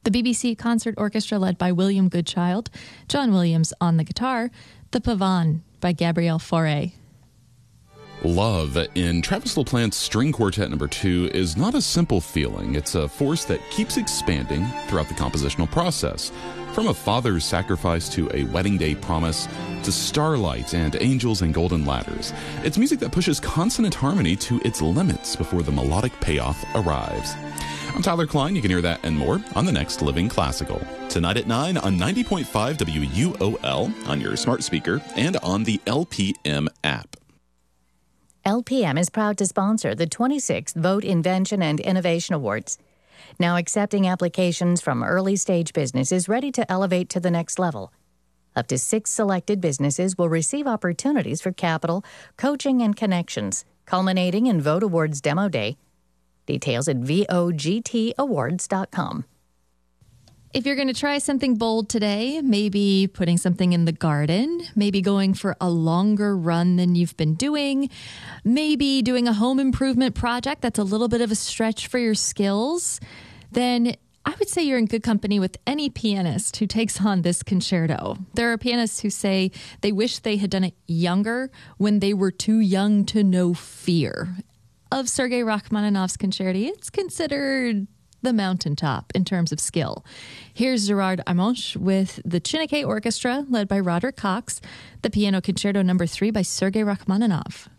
The BBC Concert Orchestra led by William Goodchild, John Williams on the guitar, The Pavane by Gabriel Fauré. Love in Travis LaPlante's String Quartet No. 2 is not a simple feeling. It's a force that keeps expanding throughout the compositional process. From a father's sacrifice to a wedding day promise to starlight and angels and golden ladders. It's music that pushes consonant harmony to its limits before the melodic payoff arrives. I'm Tyler Klein. You can hear that and more on the next Living Classical. Tonight at 9 on 90.5 WUOL on your smart speaker and on the LPM app. LPM is proud to sponsor the 26th Vote Invention and Innovation Awards. Now accepting applications from early-stage businesses ready to elevate to the next level. Up to 6 selected businesses will receive opportunities for capital, coaching, and connections, culminating in Vote Awards Demo Day. Details at vogtawards.com. If you're going to try something bold today, maybe putting something in the garden, maybe going for a longer run than you've been doing, maybe doing a home improvement project that's a little bit of a stretch for your skills, then I would say you're in good company with any pianist who takes on this concerto. There are pianists who say they wish they had done it younger when they were too young to know fear. Of Sergei Rachmaninoff's concerti, it's considered the mountaintop in terms of skill. Here's Gerard Amonch with the Chineke Orchestra, led by Roderick Cox, the Piano Concerto No. 3 by Sergei Rachmaninoff.